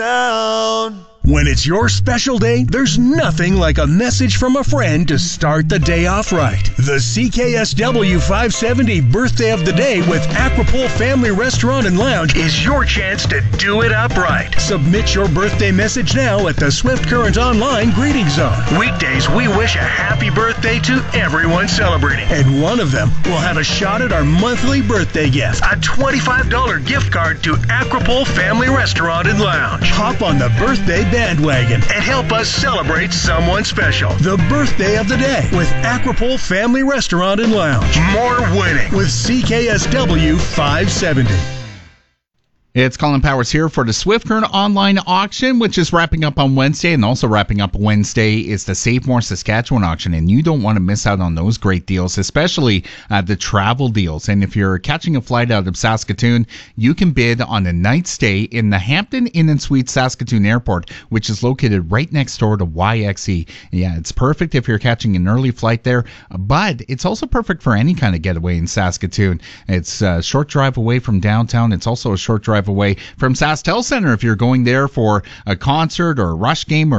down. When it's your special day, there's nothing like a message from a friend to start the day off right. The CKSW 570 Birthday of the Day with Aquapole Family Restaurant and Lounge is your chance to do it up right. Submit your birthday message now at the Swift Current Online Greeting Zone. Weekdays, we wish a happy birthday to everyone celebrating, and one of them will have a shot at our monthly birthday gift, a $25 gift card to Aquapole Family Restaurant and Lounge. Hop on the birthday bandwagon and help us celebrate someone special. The Birthday of the Day with Aquapole Family Restaurant and Lounge. More winning with CKSW 570. It's Colin Powers here for the Swift Current Online Auction, which is wrapping up on Wednesday, and also wrapping up Wednesday is the Save More Saskatchewan Auction, and you don't want to miss out on those great deals, especially the travel deals. And if you're catching a flight out of Saskatoon, you can bid on a night stay in the Hampton Inn and Suites Saskatoon Airport, which is located right next door to YXE. Yeah, it's perfect if you're catching an early flight there, but it's also perfect for any kind of getaway in Saskatoon. It's a short drive away from downtown. It's also a short drive away from SaskTel Center if you're going there for a concert or a Rush game or